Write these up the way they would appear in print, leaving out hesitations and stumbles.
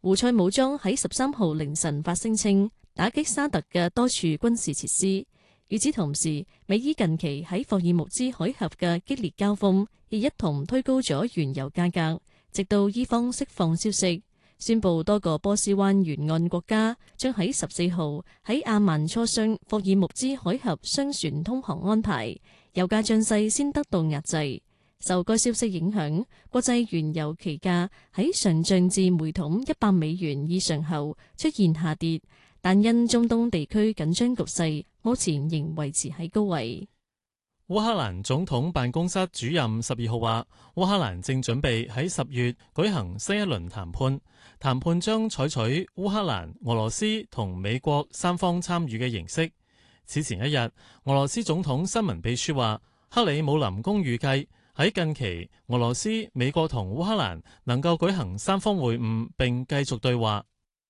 胡塞武裝喺13號凌晨發聲稱打擊沙特嘅多處軍事設施。與此同時，美伊近期喺霍爾木茲海峽嘅激烈交鋒，亦一同推高咗原油價格。直到伊方釋放消息，宣布多個波斯灣沿岸國家將喺14號喺阿曼磋商霍爾木茲海峽商船通航安排，油價漲勢先得到壓制。受該消息影響，國際原油期價喺上漲至每桶$100以上後出現下跌，但因中東地區緊張局勢，目前仍維持喺高位。 烏克蘭總統辦公室主任12號話，烏克蘭正準備喺10月舉行新一輪談判，談判將採取烏克蘭、俄羅斯同美國三方參與嘅形式。此前一日，俄羅斯總統新聞秘書話，克里姆林宮預計喺近期，俄羅斯、美國同烏克蘭能夠舉行三方會晤並繼續對話。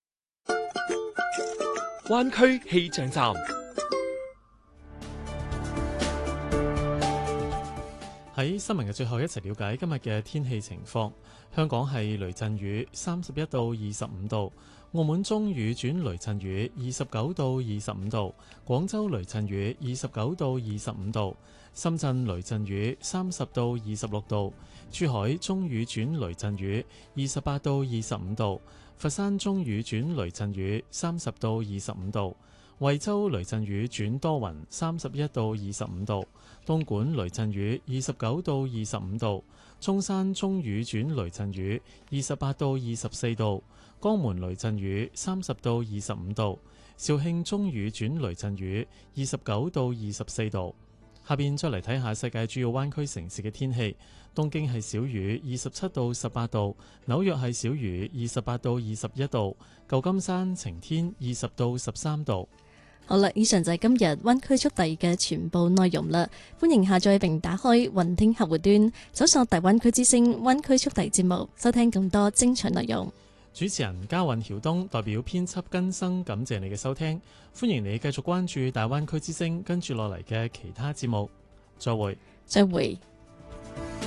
灣區氣象站。 喺新聞嘅最後，一齊了解今日嘅天氣情況。香港係雷陣雨，31到25度；澳門中雨轉雷陣雨，29到25度；廣州雷陣雨29到25度；深圳雷陣雨30到26度；珠海中雨轉雷陣雨28到25度；佛山中雨轉雷陣雨30到25度；惠州雷陣雨轉多雲31到25度；東莞雷陣雨29到25度；中山中雨轉雷陣雨28到24度；江門雷陣雨30到25度；肇慶中雨轉雷陣雨29到24度。下邊再嚟睇下世界主要灣區城市嘅天氣。東京係小雨27到18度；紐約係小雨28到21度；舊金山晴天20到13度。 好啦，以上就係今日灣區速遞嘅全部內容啦。歡迎下載並打開雲聽客戶端，搜索大灣區之聲灣區速遞節目，收聽更多精彩內容。 主持人嘉韻曉東代表編輯根生，感謝你嘅收聽。歡迎你繼續關注大灣區之聲跟住落嚟嘅其他節目。再會。